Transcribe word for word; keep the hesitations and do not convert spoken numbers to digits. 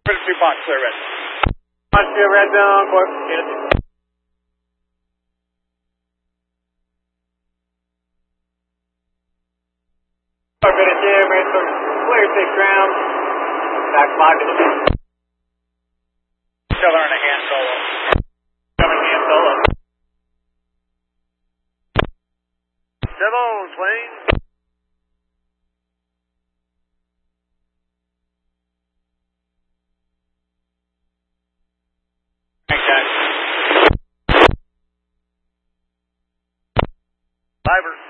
Two box clear red. Box clear red zone, court. Yes. British Air, clear six ground. Back pocket. Still on a hand solo. Coming hand solo. Civil, Swain. Fiber.